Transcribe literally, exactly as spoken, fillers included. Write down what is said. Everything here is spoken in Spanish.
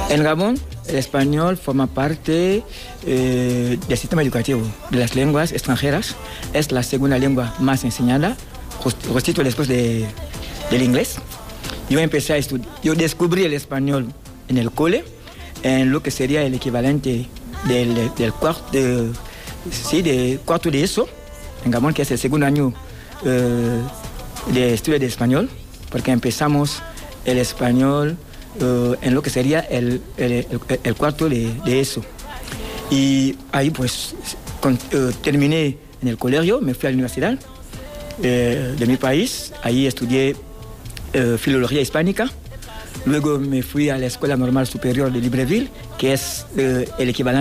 En Gabón, el español forma parte eh, del sistema educativo de las lenguas extranjeras. Es la segunda lengua más enseñada, justo después de, del inglés. Yo empecé a estudiar, yo descubrí el español en el cole, en lo que sería el equivalente del, del cuarto, de, sí, de cuarto de eso, en Gabón, que es el segundo año eh, de estudio de español, porque empezamos el español Uh, en lo que sería el, el, el, el cuarto de, de eso. Y ahí pues con, uh, terminé en el colegio, me fui a la universidad eh, de mi país, ahí estudié uh, filología hispánica, luego me fui a la Escuela Normal Superior de Libreville, que es uh, el equivalente